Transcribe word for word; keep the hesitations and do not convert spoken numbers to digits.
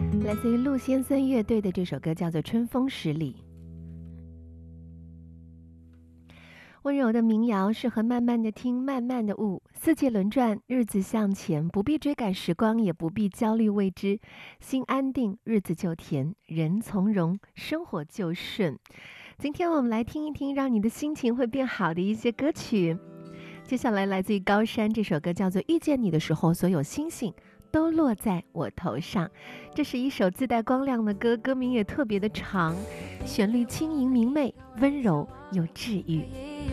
来自于陆先生乐队的这首歌叫做《春风十里》。温柔的民谣适合慢慢的听，慢慢的悟。四季轮转，日子向前，不必追赶时光，也不必焦虑未知，心安定，日子就甜，人从容，生活就顺。今天我们来听一听让你的心情会变好的一些歌曲。接下来来自于高山，这首歌叫做《遇见你的时候，所有星星都落在我头上》。这是一首自带光亮的歌，歌名也特别的长，旋律轻盈明媚，温柔又治愈。